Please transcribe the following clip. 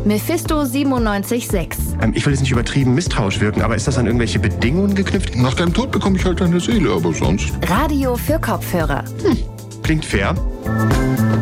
Mephisto 97.6. Ich will jetzt nicht übertrieben misstrauisch wirken, aber ist das an irgendwelche Bedingungen geknüpft? Nach deinem Tod bekomme ich halt deine Seele, aber sonst... Radio für Kopfhörer. Klingt fair.